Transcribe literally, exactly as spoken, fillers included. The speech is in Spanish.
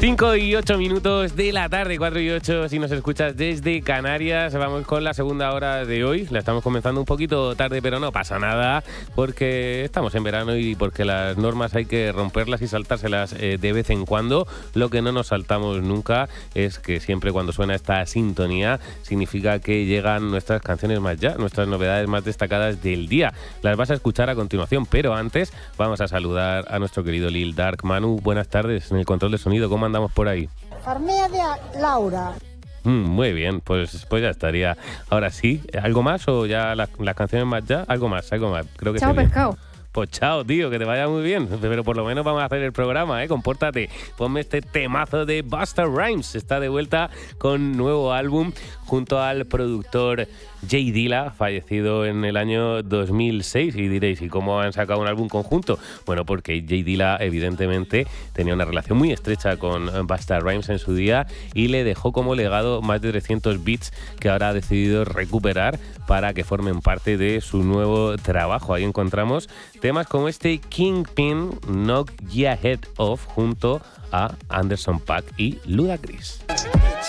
cinco y ocho minutos de la tarde, cuatro y ocho si nos escuchas desde Canarias. Vamos con la segunda hora de hoy. La estamos comenzando un poquito tarde, pero no pasa nada porque estamos en verano y porque las normas hay que romperlas y saltárselas eh, de vez en cuando. Lo que no nos saltamos nunca es que siempre cuando suena esta sintonía significa que llegan nuestras canciones más ya, nuestras novedades más destacadas del día. Las vas a escuchar a continuación, pero antes vamos a saludar a nuestro querido Lil Dark. Manu, buenas tardes en el control de sonido. ¿Cómo andamos por ahí? Armea de Laura. Mm, muy bien, pues, pues ya estaría. Ahora sí, ¿algo más o ya las, las canciones más ya? Algo más, algo más. Creo que Chao, sería. pescado. Pues chao, tío, que te vaya muy bien. Pero por lo menos vamos a hacer el programa, ¿eh? Compórtate. Ponme este temazo de Busta Rhymes. Está de vuelta con nuevo álbum junto al productor J Dilla, fallecido en el año dos mil seis. Y diréis, ¿y cómo han sacado un álbum conjunto? Bueno, porque J Dilla evidentemente tenía una relación muy estrecha con Busta Rhymes en su día y le dejó como legado más de trescientos beats que ahora ha decidido recuperar para que formen parte de su nuevo trabajo. Ahí encontramos temas como este Kingpin, Knock Ya Head Off, junto a Anderson .Paak y Ludacris.